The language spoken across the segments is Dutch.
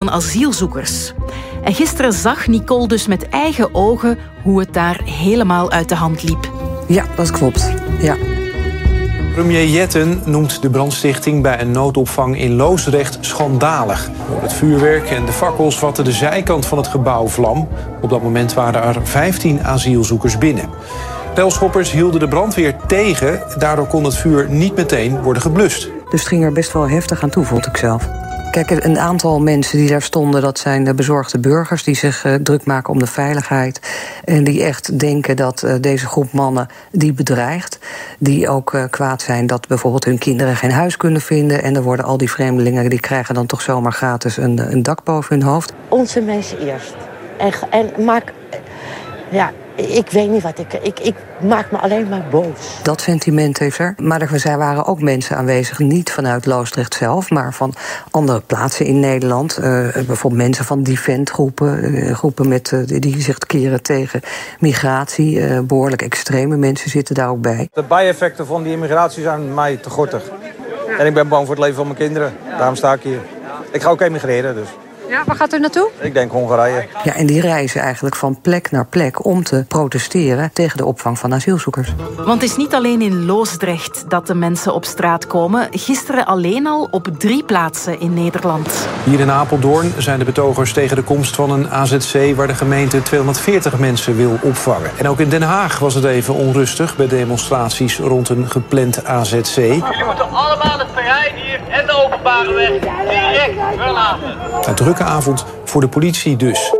van asielzoekers. En gisteren zag Nicole dus met eigen ogen hoe het daar helemaal uit de hand liep. Ja, dat klopt. Ja. Premier Jetten noemt de brandstichting bij een noodopvang in Loosdrecht schandalig. Door het vuurwerk en de fakkels vatte de zijkant van het gebouw vlam. Op dat moment waren er 15 asielzoekers binnen. Relschoppers hielden de brandweer tegen. Daardoor kon het vuur niet meteen worden geblust. Dus het ging er best wel heftig aan toe, vond ik zelf. Kijk, een aantal mensen die daar stonden, dat zijn de bezorgde burgers die zich druk maken om de veiligheid. En die echt denken dat deze groep mannen die bedreigt. Die ook kwaad zijn dat bijvoorbeeld hun kinderen geen huis kunnen vinden. En dan worden al die vreemdelingen, die krijgen dan toch zomaar gratis een dak boven hun hoofd. Onze mensen eerst. En maak... Ja, ik weet niet wat ik maak me alleen maar boos. Dat sentiment heeft er. Maar er waren ook mensen aanwezig, niet vanuit Loosdrecht zelf, maar van andere plaatsen in Nederland. Bijvoorbeeld mensen van Defend-groepen, groepen die zich keren tegen migratie. Behoorlijk extreme mensen zitten daar ook bij. De bijeffecten van die immigratie zijn mij te gortig. En ik ben bang voor het leven van mijn kinderen. Daarom sta ik hier. Ik ga ook emigreren, dus. Ja, waar gaat u naartoe? Ik denk Hongarije. Ja, en die reizen eigenlijk van plek naar plek om te protesteren tegen de opvang van asielzoekers. Want het is niet alleen in Loosdrecht dat de mensen op straat komen. Gisteren alleen al op 3 plaatsen in Nederland. Hier in Apeldoorn zijn de betogers tegen de komst van een AZC... waar de gemeente 240 mensen wil opvangen. En ook in Den Haag was het even onrustig bij demonstraties rond een gepland AZC. Jullie moeten allemaal het terrein hier en de openbare weg direct verlaten. Een drukke avond voor de politie dus.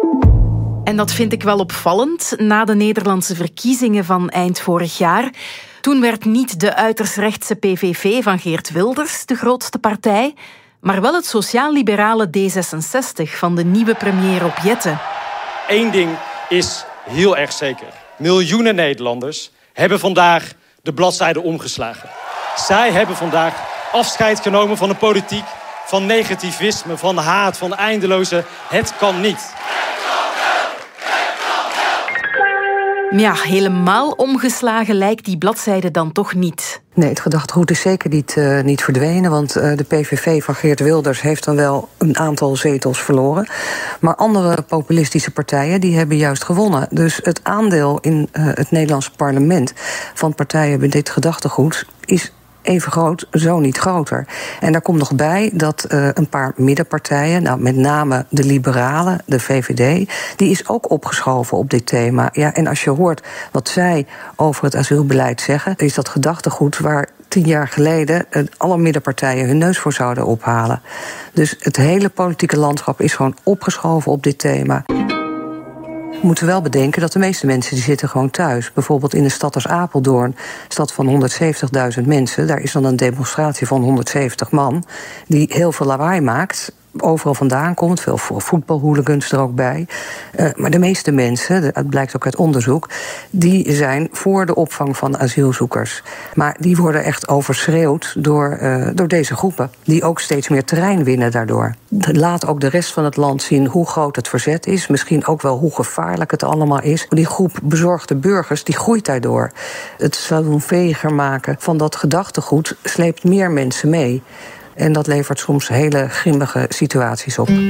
En dat vind ik wel opvallend. Na de Nederlandse verkiezingen van eind vorig jaar... toen werd niet de uiterst rechtse PVV van Geert Wilders de grootste partij... maar wel het sociaal-liberale D66 van de nieuwe premier Rob Jetten. Eén ding is heel erg zeker. Miljoenen Nederlanders hebben vandaag de bladzijde omgeslagen. Zij hebben vandaag afscheid genomen van een politiek... van negativisme, van haat, van eindeloze... het kan niet. Ja, helemaal omgeslagen lijkt die bladzijde dan toch niet. Nee, het gedachtegoed is zeker niet verdwenen... want de PVV van Geert Wilders heeft dan wel een aantal zetels verloren. Maar andere populistische partijen die hebben juist gewonnen. Dus het aandeel in het Nederlandse parlement van partijen met dit gedachtegoed... is even groot, zo niet groter. En daar komt nog bij dat een paar middenpartijen... nou, met name de Liberalen, de VVD... die is ook opgeschoven op dit thema. Ja, en als je hoort wat zij over het asielbeleid zeggen... is dat gedachtegoed waar 10 jaar geleden... alle middenpartijen hun neus voor zouden ophalen. Dus het hele politieke landschap is gewoon opgeschoven op dit thema. We moeten wel bedenken dat de meeste mensen die zitten gewoon thuis. Bijvoorbeeld in een stad als Apeldoorn, stad van 170.000 mensen... daar is dan een demonstratie van 170 man die heel veel lawaai maakt... overal vandaan komt, veel voetbalhooligans er ook bij. Maar de meeste mensen, het blijkt ook uit onderzoek... die zijn voor de opvang van asielzoekers. Maar die worden echt overschreeuwd door deze groepen... die ook steeds meer terrein winnen daardoor. Laat ook de rest van het land zien hoe groot het verzet is... misschien ook wel hoe gevaarlijk het allemaal is. Die groep bezorgde burgers, die groeit daardoor. Het salonveger maken van dat gedachtegoed sleept meer mensen mee... En dat levert soms hele grimmige situaties op.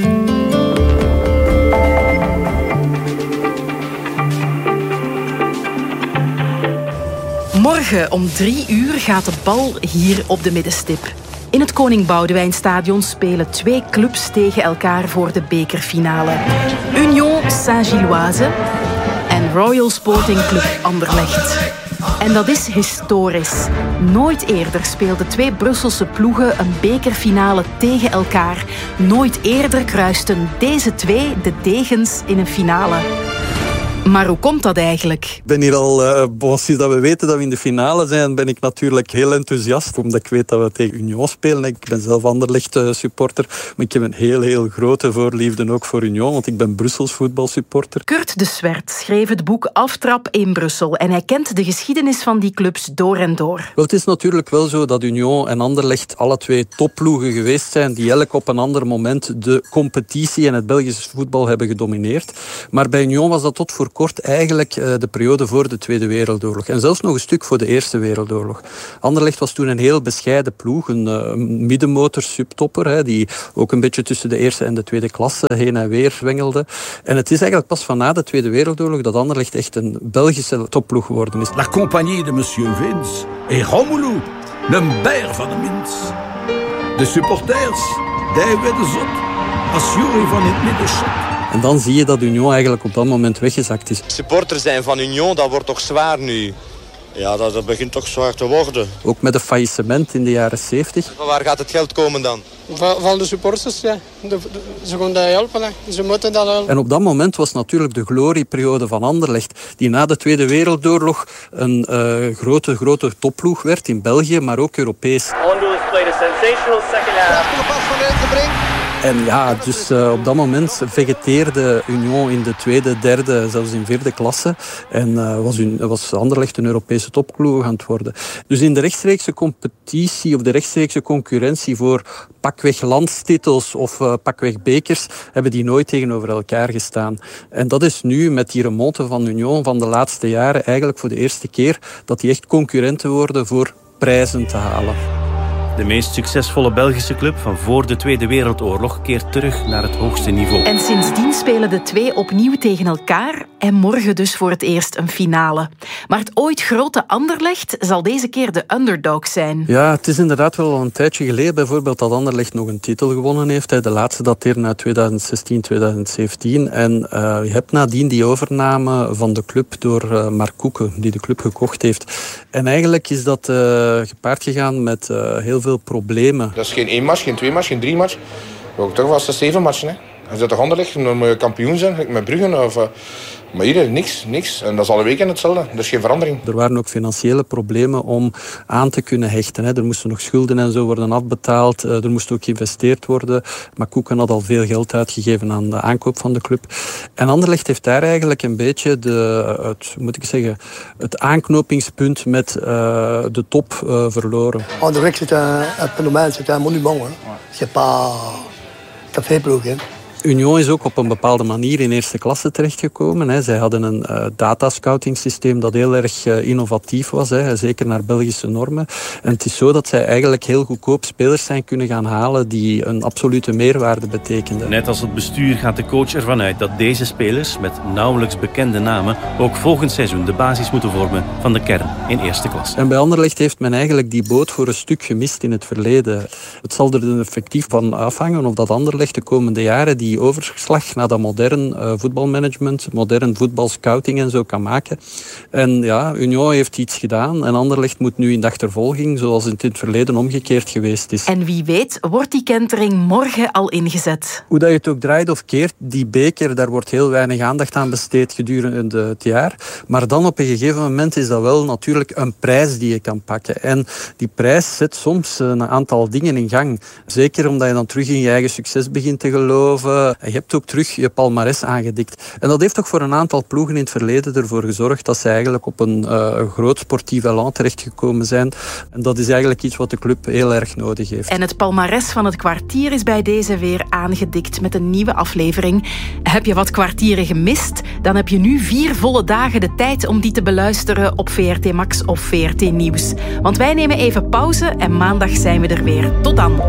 Morgen om 3 uur gaat de bal hier op de middenstip. In het Koning Boudewijnstadion spelen 2 clubs tegen elkaar voor de bekerfinale. Union Saint-Gilloise en Royal Sporting Club Anderlecht. En dat is historisch. Nooit eerder speelden 2 Brusselse ploegen een bekerfinale tegen elkaar. Nooit eerder kruisten deze 2 de degens in een finale. Maar hoe komt dat eigenlijk? Ik ben hier al, sinds dat we weten dat we in de finale zijn, ben ik natuurlijk heel enthousiast. Omdat ik weet dat we tegen Union spelen. Ik ben zelf Anderlecht supporter. Maar ik heb een heel grote voorliefde ook voor Union. Want ik ben Brussels voetbalsupporter. Kurt de Swert schreef het boek Aftrap in Brussel. En hij kent de geschiedenis van die clubs door en door. Wel, het is natuurlijk wel zo dat Union en Anderlecht alle 2 topploegen geweest zijn. Die elk op een ander moment de competitie en het Belgische voetbal hebben gedomineerd. Maar bij Union was dat tot voor kort eigenlijk de periode voor de Tweede Wereldoorlog. En zelfs nog een stuk voor de Eerste Wereldoorlog. Anderlecht was toen een heel bescheiden ploeg, een middenmotor subtopper, die ook een beetje tussen de eerste en de tweede klasse heen en weer zwengelde. En het is eigenlijk pas van na de Tweede Wereldoorlog dat Anderlecht echt een Belgische topploeg geworden is. La compagnie de monsieur Vince en Romelu, een beer van de mens. De supporters, die werden zot als Jury van het middenschot. En dan zie je dat Union eigenlijk op dat moment weggezakt is. Supporter zijn van Union, dat wordt toch zwaar nu? Ja, dat begint toch zwaar te worden. Ook met een faillissement in de jaren 70. Van waar gaat het geld komen dan? Van de supporters, ja. Ze gaan dat helpen, hè. Ze moeten dat helpen. En op dat moment was natuurlijk de glorieperiode van Anderlecht, die na de Tweede Wereldoorlog een grote topploeg werd in België, maar ook Europees. En ja, dus op dat moment vegeteerde Union in de tweede, derde, zelfs in vierde klasse. En was Anderlecht een Europese topploeg aan het worden. Dus in de rechtstreekse competitie of de rechtstreekse concurrentie voor pakweg landstitels of pakweg bekers, hebben die nooit tegenover elkaar gestaan. En dat is nu met die remonte van Union van de laatste jaren eigenlijk voor de eerste keer dat die echt concurrenten worden voor prijzen te halen. De meest succesvolle Belgische club van voor de Tweede Wereldoorlog keert terug naar het hoogste niveau. En sindsdien spelen de twee opnieuw tegen elkaar en morgen dus voor het eerst een finale. Maar het ooit grote Anderlecht zal deze keer de underdog zijn. Ja, het is inderdaad wel al een tijdje geleden bijvoorbeeld dat Anderlecht nog een titel gewonnen heeft. De laatste dateerde uit 2016, 2017. En je hebt nadien die overname van de club door Mark Koeken, die de club gekocht heeft. En eigenlijk is dat gepaard gegaan met heel veel problemen. Dat is geen 1 match, geen 2 match, geen 3 match. Ook toch was het 7 matchen. Hè. Als dat toch Anderlecht, dan moet je kampioen zijn, met Brugge. Maar hier niks. En dat is alle weken hetzelfde. Dat is geen verandering. Er waren ook financiële problemen om aan te kunnen hechten. Er moesten nog schulden en zo worden afbetaald. Er moest ook geïnvesteerd worden. Maar Koeken had al veel geld uitgegeven aan de aankoop van de club. En Anderlecht heeft daar eigenlijk een beetje het aanknopingspunt met de top verloren. Anderlecht, c'est un phénomène, c'est un monument. C'est pas caféploeg, hè. Union is ook op een bepaalde manier in eerste klasse terechtgekomen. Zij hadden een datascouting-systeem dat heel erg innovatief was, zeker naar Belgische normen. En het is zo dat zij eigenlijk heel goedkoop spelers zijn kunnen gaan halen die een absolute meerwaarde betekenden. Net als het bestuur gaat de coach ervan uit dat deze spelers met nauwelijks bekende namen ook volgend seizoen de basis moeten vormen van de kern in eerste klasse. En bij Anderlecht heeft men eigenlijk die boot voor een stuk gemist in het verleden. Het zal er effectief van afhangen of dat Anderlecht de komende jaren die overslag naar dat modern voetbalmanagement, modern voetbalscouting en zo kan maken. En ja, Union heeft iets gedaan en Anderlecht moet nu in de achtervolging, zoals het in het verleden omgekeerd geweest is. En wie weet wordt die kentering morgen al ingezet. Hoe dat je het ook draait of keert, die beker, daar wordt heel weinig aandacht aan besteed gedurende het jaar. Maar dan op een gegeven moment is dat wel natuurlijk een prijs die je kan pakken. En die prijs zet soms een aantal dingen in gang. Zeker omdat je dan terug in je eigen succes begint te geloven. Je hebt ook terug je palmares aangedikt. En dat heeft toch voor een aantal ploegen in het verleden ervoor gezorgd dat ze eigenlijk op een groot sportief elan terechtgekomen zijn. En dat is eigenlijk iets wat de club heel erg nodig heeft. En het palmares van het kwartier is bij deze weer aangedikt met een nieuwe aflevering. Heb je wat kwartieren gemist? Dan heb je nu 4 volle dagen de tijd om die te beluisteren op VRT Max of VRT Nieuws. Want wij nemen even pauze en maandag zijn we er weer. Tot dan.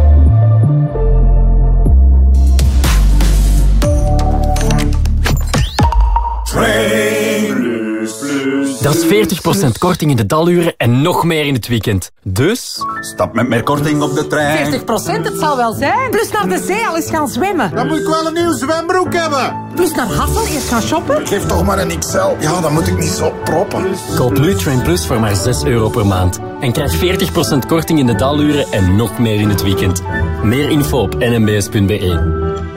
Dat is 40% korting in de daluren en nog meer in het weekend. Dus... Stap met meer korting op de trein. 40%, het zal wel zijn. Plus naar de zee al eens gaan zwemmen. Dan moet ik wel een nieuw zwembroek hebben. Plus naar Hassel eerst gaan shoppen. Geef toch maar een XL. Ja, dan moet ik niet zo proppen. Koop nu Train Plus voor maar €6 per maand. En krijg 40% korting in de daluren en nog meer in het weekend. Meer info op nmbs.be.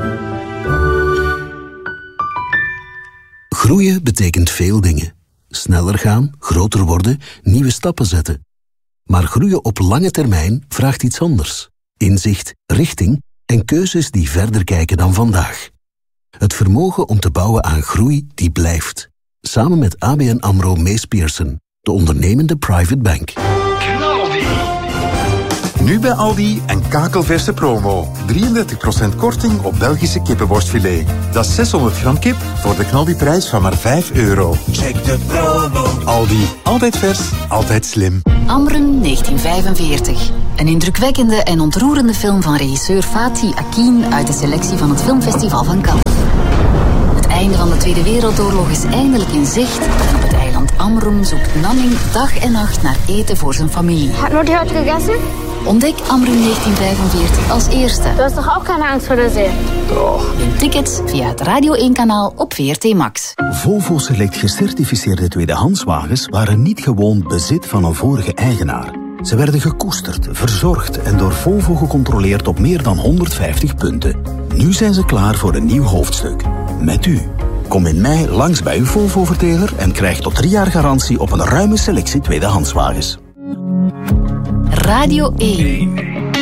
Groeien betekent veel dingen. Sneller gaan, groter worden, nieuwe stappen zetten. Maar groeien op lange termijn vraagt iets anders. Inzicht, richting en keuzes die verder kijken dan vandaag. Het vermogen om te bouwen aan groei die blijft. Samen met ABN AMRO Mees Pierson, de ondernemende private bank. Nu bij Aldi een kakelverse promo. 33% korting op Belgische kippenworstfilet. Dat is 600 gram kip voor de knaldiprijs van maar €5. Check de promo. Aldi. Altijd vers, altijd slim. Amrum 1945. Een indrukwekkende en ontroerende film van regisseur Fatih Akin uit de selectie van het Filmfestival van Cannes. Het einde van de Tweede Wereldoorlog is eindelijk in zicht en op het eiland Amrum zoekt Nanning dag en nacht naar eten voor zijn familie. Hat die heute gegessen? Ontdek Amrum 1945 als eerste. Du hast doch auch keine Angst vor der See? Toch. Win tickets via het Radio 1-kanaal op VRT Max. Volvo Select gecertificeerde tweedehandswagens waren niet gewoon bezit van een vorige eigenaar. Ze werden gekoesterd, verzorgd en door Volvo gecontroleerd op meer dan 150 punten. Nu zijn ze klaar voor een nieuw hoofdstuk. Met u. Kom in mei langs bij uw Volvo-verteler en krijg tot 3 jaar garantie op een ruime selectie tweedehandswagens. Radio 1.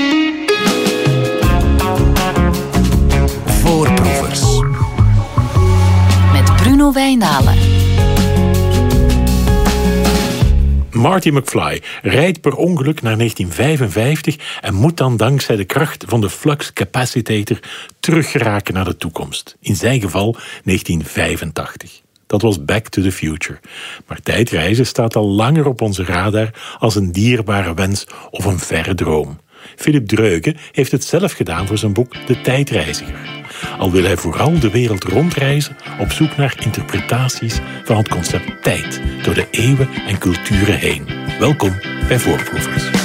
Voorproevers. Met Bruno Wijndalen. Marty McFly rijdt per ongeluk naar 1955 en moet dan dankzij de kracht van de flux capacitator teruggeraken naar de toekomst. In zijn geval 1985. Dat was Back to the Future. Maar tijdreizen staat al langer op onze radar als een dierbare wens of een verre droom. Philip Dreugen heeft het zelf gedaan voor zijn boek De Tijdreiziger. Al wil hij vooral de wereld rondreizen op zoek naar interpretaties van het concept tijd door de eeuwen en culturen heen. Welkom bij Voorproevers.